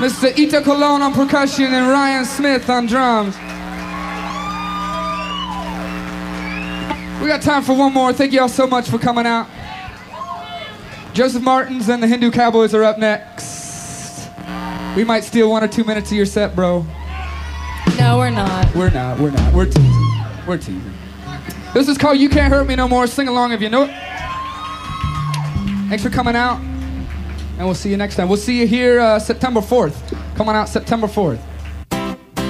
Mr. Ita Colon on percussion and Ryan Smith on drums. We got time for one more. Thank you all so much for coming out. Joseph Martins and the Hindu Cowboys are up next. We might steal 1 or 2 minutes of your set, bro. No, we're not. We're not. We're teasing. We're teasing. This is called You Can't Hurt Me No More. Sing along if you know it. Thanks for coming out. And we'll see you next time. We'll see you here September 4th. Come on out September 4th.